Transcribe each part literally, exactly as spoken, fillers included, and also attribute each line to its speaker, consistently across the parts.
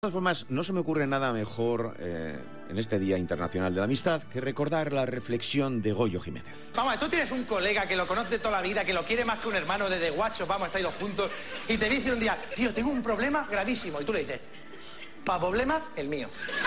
Speaker 1: De todas formas, no se me ocurre nada mejor eh, en este Día Internacional de la Amistad que recordar la reflexión de Goyo Jiménez.
Speaker 2: Vamos, tú tienes un colega que lo conoce toda la vida, que lo quiere más que un hermano desde guachos, vamos a estar los juntos, y te dice un día, tío, tengo un problema gravísimo, y tú le dices, pa' problema, el mío.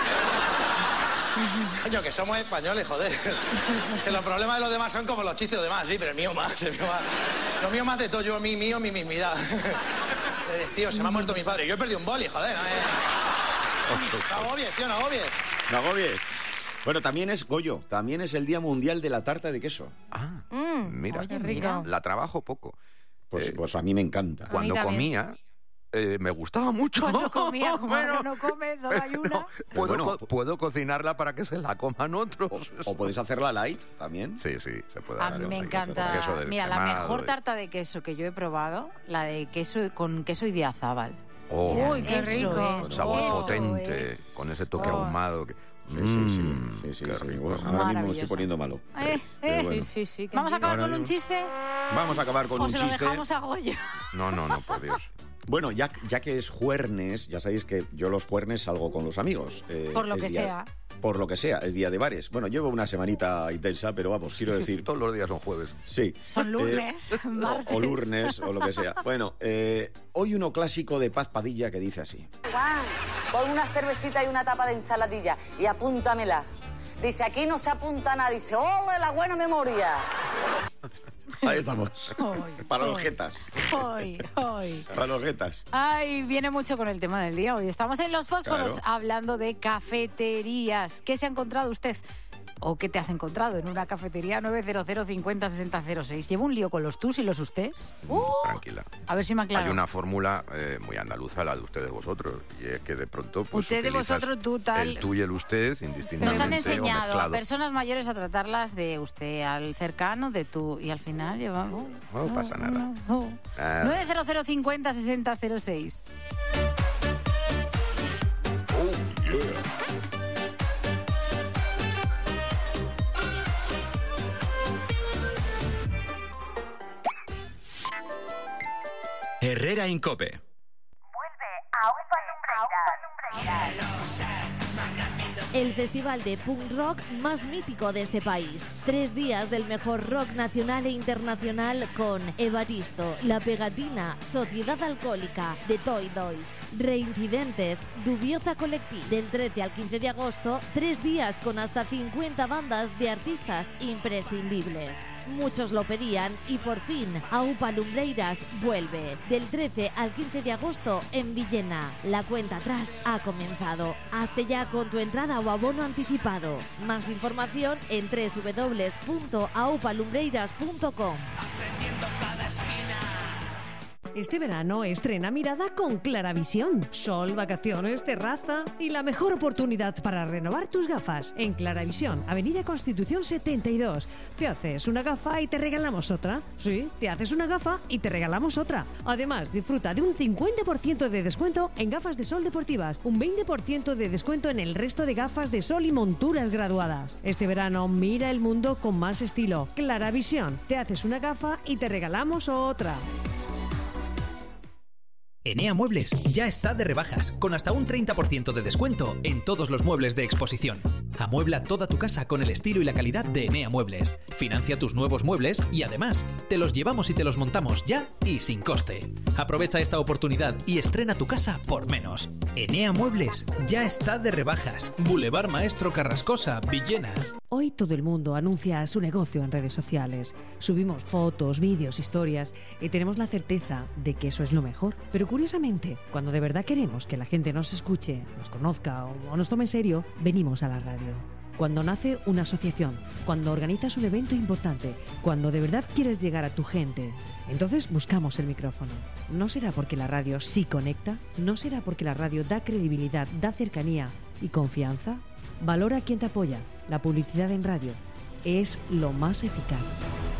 Speaker 2: Coño, que somos españoles, joder. Que los problemas de los demás son como los chistes de los demás, sí, pero el mío más, el mío más. Lo mío más de todo, yo, mi mío, mi mismidad. Tío, se me ha muerto mi padre, yo he perdido un boli, joder, no es... No agobies, tío, no agobies.
Speaker 1: No agobies. Bueno, también es, Goyo, también es el Día Mundial de la Tarta de queso.
Speaker 3: Ah,
Speaker 4: Mm,
Speaker 3: mira,
Speaker 4: oye, rico.
Speaker 3: la trabajo poco.
Speaker 1: Pues,
Speaker 3: Eh,
Speaker 1: pues a mí me encanta.
Speaker 3: Cuando
Speaker 4: también.
Speaker 3: comía, eh, me gustaba mucho.
Speaker 4: Cuando comía, como
Speaker 3: Pero-
Speaker 4: ahora no comes, solo hay una.
Speaker 3: no, puedo,
Speaker 1: bueno,
Speaker 3: co- puedo cocinarla para que se la coman otros.
Speaker 1: O puedes hacerla light también.
Speaker 3: Sí, sí, se puede
Speaker 4: A
Speaker 3: hacer.
Speaker 4: mí me
Speaker 3: sí,
Speaker 4: encanta.
Speaker 3: con queso
Speaker 4: Mira, la
Speaker 3: descremado
Speaker 4: mejor
Speaker 3: y-
Speaker 4: tarta de queso que yo he probado, la de queso con queso idiazábal.
Speaker 3: Oh,
Speaker 4: Uy, qué
Speaker 3: con
Speaker 4: rico.
Speaker 3: Con sabor
Speaker 4: Eso
Speaker 3: potente, con ese toque
Speaker 4: Oh.
Speaker 3: ahumado. Que...
Speaker 1: Sí, sí, sí.
Speaker 3: Mm,
Speaker 1: sí, sí,
Speaker 3: qué
Speaker 1: sí.
Speaker 3: rico.
Speaker 1: Pues ahora mismo me estoy
Speaker 4: Maravilloso.
Speaker 1: poniendo malo.
Speaker 4: Eh,
Speaker 1: Pero
Speaker 4: eh,
Speaker 1: bueno.
Speaker 5: Sí, sí, sí. que
Speaker 4: ¿Vamos a acabar
Speaker 1: Ahora
Speaker 4: con un
Speaker 1: mismo.
Speaker 4: chiste?
Speaker 1: Vamos a acabar con
Speaker 4: ¿O
Speaker 1: un
Speaker 4: se lo
Speaker 1: chiste.
Speaker 4: dejamos a Goyo?
Speaker 3: No, no, no, por Dios.
Speaker 1: Bueno, ya, ya que es juernes, ya sabéis que yo los juernes salgo con los amigos. Eh,
Speaker 4: Por lo
Speaker 1: es
Speaker 4: que
Speaker 1: día-
Speaker 4: sea.
Speaker 1: Por lo que sea, es día de bares. Bueno, llevo una semanita intensa, pero vamos, quiero decir...
Speaker 3: Todos los días son jueves.
Speaker 1: Sí.
Speaker 4: Son lunes,
Speaker 1: Eh,
Speaker 4: martes.
Speaker 1: O, o lunes, o lo que sea. Bueno, eh, hoy uno clásico de Paz Padilla que dice así.
Speaker 6: Juan, pon una cervecita y una tapa de ensaladilla y apúntamela. Dice, aquí no se apunta nada. Dice, ¡ole, la buena memoria!
Speaker 1: Ahí estamos.
Speaker 4: Ay,
Speaker 1: Para los
Speaker 4: ay.
Speaker 1: jetas.
Speaker 4: Hoy, hoy.
Speaker 1: Para los jetas.
Speaker 4: Ay, viene mucho con el tema del día. Hoy estamos en Los Fósforos
Speaker 1: Claro.
Speaker 4: hablando de cafeterías. ¿Qué se ha encontrado usted? ¿O qué te has encontrado en una cafetería? Nueve cero cero cincuenta sesenta cero seis. ¿Llevo un lío con los tus y los ustés? Uh,
Speaker 3: Tranquila.
Speaker 4: a ver si me aclaro.
Speaker 3: Hay una fórmula eh, muy andaluza, la de ustedes vosotros, y es que de pronto pues
Speaker 4: Usted de
Speaker 3: utilizas
Speaker 4: vosotros, tú, tal.
Speaker 3: el tú y el usted
Speaker 4: Nos
Speaker 3: indistintamente
Speaker 4: han
Speaker 3: o
Speaker 4: enseñado a
Speaker 3: mezclado.
Speaker 4: personas mayores a tratarlas de usted al cercano, de tú, y al final llevamos...
Speaker 3: No pasa nada. Nada.
Speaker 4: nueve cero cero cincuenta sesenta cero seis.
Speaker 7: Herrera Incope.
Speaker 8: El festival de punk rock más mítico de este país. Tres días del mejor rock nacional e internacional con Evaristo, La Pegatina, Sociedad Alcohólica, The Toy Dolls, Reincidentes, Dubiosa Collective. Del trece al quince de agosto, tres días con hasta cincuenta bandas de artistas imprescindibles. Muchos lo pedían y por fin Aupa Lumbreiras vuelve. Del trece al quince de agosto en Villena. La cuenta atrás ha comenzado. Hazte ya con tu entrada o abono anticipado. Más información en doble u doble u doble u punto aupa lumbreiras punto com.
Speaker 5: Este verano estrena mirada con Claravisión. Sol, vacaciones, terraza y la mejor oportunidad para renovar tus gafas. En Claravisión, Avenida Constitución setenta y dos. Te haces una gafa y te regalamos otra. Sí, te haces una gafa y te regalamos otra. Además, disfruta de un cincuenta por ciento de descuento en gafas de sol deportivas, un veinte por ciento de descuento en el resto de gafas de sol y monturas graduadas. Este verano mira el mundo con más estilo. Claravisión, te haces una gafa y te regalamos otra.
Speaker 9: Enea Muebles ya está de rebajas, con hasta un treinta por ciento de descuento en todos los muebles de exposición. Amuebla toda tu casa con el estilo y la calidad de Enea Muebles. Financia tus nuevos muebles y además, te los llevamos y te los montamos ya y sin coste. Aprovecha esta oportunidad y estrena tu casa por menos. Enea Muebles ya está de rebajas. Boulevard Maestro Carrascosa, Villena.
Speaker 5: Hoy todo el mundo anuncia su negocio en redes sociales. Subimos fotos, vídeos, historias y tenemos la certeza de que eso es lo mejor. Pero curiosamente, cuando de verdad queremos que la gente nos escuche, nos conozca o, o nos tome en serio, venimos a la radio. Cuando nace una asociación, cuando organizas un evento importante, cuando de verdad quieres llegar a tu gente, entonces buscamos el micrófono. ¿No será porque la radio sí conecta? ¿No será porque la radio da credibilidad, da cercanía y confianza? Valora a quien te apoya. La publicidad en radio es lo más eficaz.